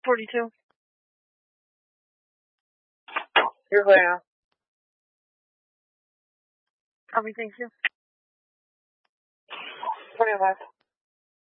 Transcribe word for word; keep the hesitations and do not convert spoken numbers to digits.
forty-two. You're clear now. Copy, thank you. twenty-five.